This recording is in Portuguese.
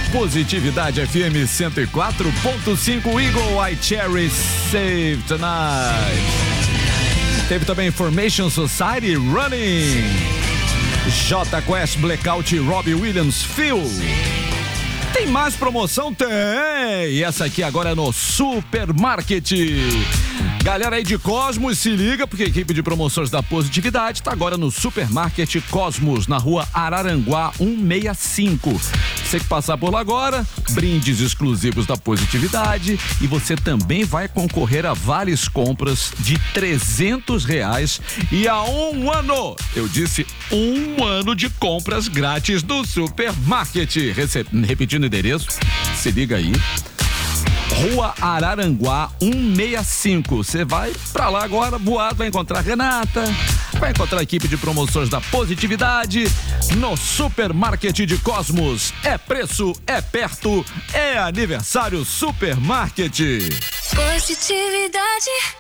Positividade FM 104.5, Eagle Eye Cherry Save Tonight. Teve também Information Society Running, J Quest Blackout, Robbie Williams Feel. Tem mais promoção? Tem! E essa aqui agora é no Supermarket. Galera aí de Cosmos, se liga, porque a equipe de promoções da Positividade está agora no Supermarket Cosmos, na rua Araranguá 165. Você que passar por lá agora, brindes exclusivos da Positividade, e você também vai concorrer a várias compras de R$300 e a 1 ano. Eu disse 1 ano de compras grátis do Supermarket. Repetindo o endereço, se liga aí. Rua Araranguá 165. Você vai pra lá agora, voado, vai encontrar Renata, vai encontrar a equipe de promoções da Positividade no Supermarket de Cosmos. É preço, é perto, é aniversário Supermarket. Positividade.